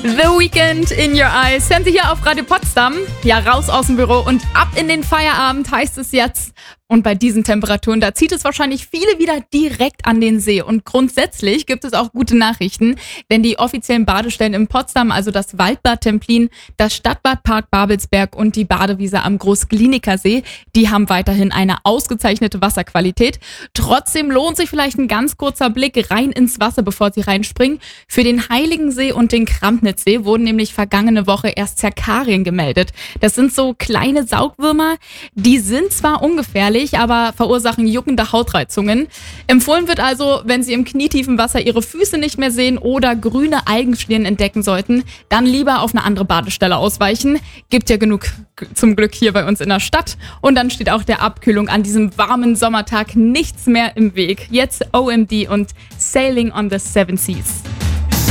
The Weekend in Your Eyes. Hören Sie hier auf Radio Potsdam. Ja, raus aus dem Büro und ab in den Feierabend heißt es jetzt. Und bei diesen Temperaturen, da zieht es wahrscheinlich viele wieder direkt an den See. Und grundsätzlich gibt es auch gute Nachrichten, denn die offiziellen Badestellen in Potsdam, also das Waldbad Templin, das Stadtbad Park Babelsberg und die Badewiese am Großglienicker See, die haben weiterhin eine ausgezeichnete Wasserqualität. Trotzdem lohnt sich vielleicht ein ganz kurzer Blick rein ins Wasser, bevor Sie reinspringen. Für den Heiligensee und den Kramnitzsee wurden nämlich vergangene Woche erst Zerkarien gemeldet. Das sind so kleine Saugwürmer, die sind zwar ungefährlich, aber verursachen juckende Hautreizungen. Empfohlen wird also, wenn Sie im knietiefen Wasser Ihre Füße nicht mehr sehen oder grüne Algenschlieren entdecken sollten, dann lieber auf eine andere Badestelle ausweichen. Gibt ja genug zum Glück hier bei uns in der Stadt. Und dann steht auch der Abkühlung an diesem warmen Sommertag nichts mehr im Weg. Jetzt OMD und Sailing on the Seven Seas.